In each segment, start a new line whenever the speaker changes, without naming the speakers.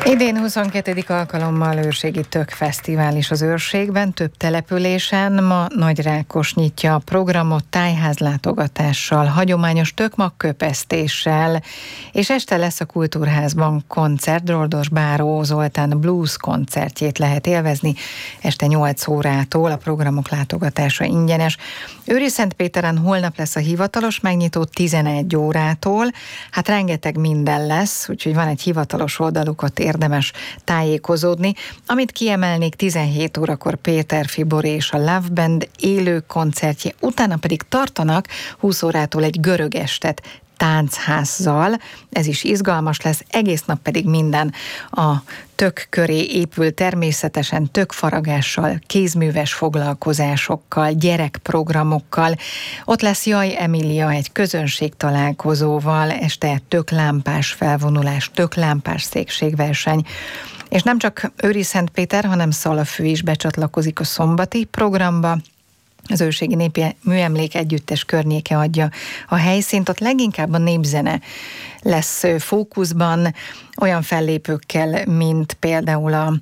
Idén 22. alkalommal őrségi tökfesztivál is az őrségben, több településen. Ma Nagyrákos nyitja a programot tájházlátogatással, hagyományos tökmagköpesztéssel, és este lesz a Kultúrházban koncert. Droldos Báró Zoltán blues koncertjét lehet élvezni este 8 órától, a programok látogatása ingyenes. Őriszentpéteren holnap lesz a hivatalos megnyitó 11 órától. Hát rengeteg minden lesz, úgyhogy van egy hivatalos oldalukat érdemes tájékozódni. Amit kiemelnék, 17 órakor Péter Fibor és a Love Band élő koncertje, utána pedig tartanak 20 órától egy görög estet tánchazzal. Ez is izgalmas lesz, egész nap pedig minden a tök köré épül, természetesen tökfaragással, kézműves foglalkozásokkal, gyerekprogramokkal. Ott lesz Jaj Emília egy közönségtalálkozóval, este töklámpás felvonulás, töklámpás székségverseny. És nem csak Őriszentpéter, hanem Szalafő is becsatlakozik a szombati programba. Az Őrségi Népi Műemlék Együttes környéke adja a helyszínt, ott leginkább a népzene lesz fókuszban, olyan fellépőkkel, mint például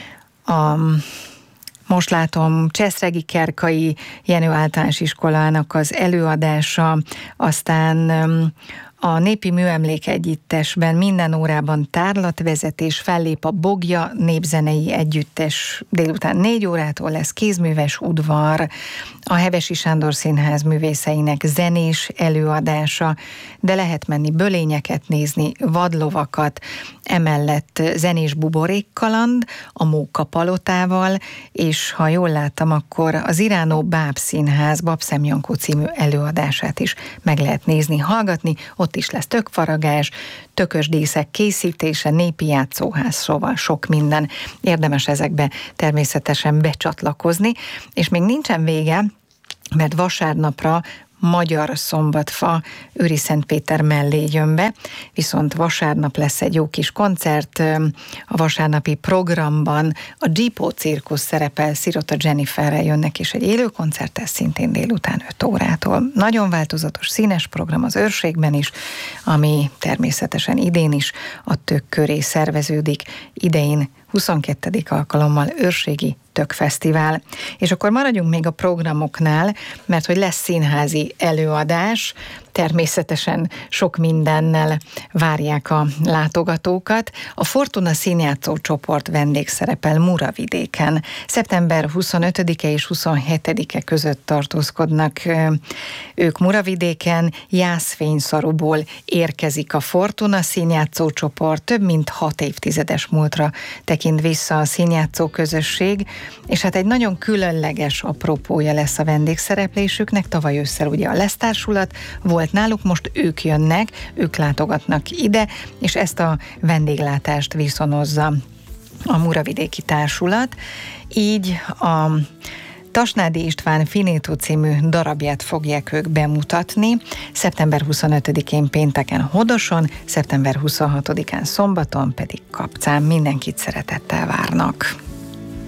most látom Cseszregi Kerkai Jenő általános iskolának az előadása, aztán a Népi Műemlék Együttesben minden órában tárlatvezetés, fellép a Bogja Népzenei Együttes, délután 4 órától lesz kézműves udvar, a Hevesi Sándor Színház művészeinek zenés előadása, de lehet menni bölényeket nézni, vadlovakat, emellett zenés buborékkaland, a Móka Palotával, és ha jól láttam, akkor az Iránó Báb Színház Babszem Jankó című előadását is meg lehet nézni, hallgatni. Ott is lesz tökfaragás, tökös díszek készítése, népi játszóház, szóval sok minden. Érdemes ezekbe természetesen becsatlakozni, és még nincsen vége, mert vasárnapra Magyar Szombatfa Őriszentpéter mellé jön be, viszont vasárnap lesz egy jó kis koncert, a vasárnapi programban a Gypo Cirkusz szerepel, Szirota Jenniferrel jönnek, és egy élő koncerttel szintén délután 5 órától. Nagyon változatos, színes program az őrségben is, ami természetesen idén is a tök köré szerveződik, idején 22. alkalommal őrségi tökfesztivál. És akkor maradjunk még a programoknál, mert hogy lesz színházi előadás, természetesen sok mindennel várják a látogatókat. A Fortuna színjátszó csoport vendégszerepel Muravidéken. Szeptember 25-e és 27-e között tartózkodnak ők Muravidéken. Jászfényszaruból érkezik a Fortuna színjátszó csoport, több mint 6 évtizedes múltra tekint vissza a színjátszó közösség, és hát egy nagyon különleges apropója lesz a vendégszereplésüknek. Tavaly ősszel ugye a Lesz társulat volt náluk, most ők jönnek, ők látogatnak ide, és ezt a vendéglátást viszonozza a Muravidéki Társulat. Így a Tasnádi István Finito című darabját fogják ők bemutatni, szeptember 25-én pénteken Hodoson, szeptember 26-án szombaton pedig Kapcán. Mindenkit szeretettel várnak.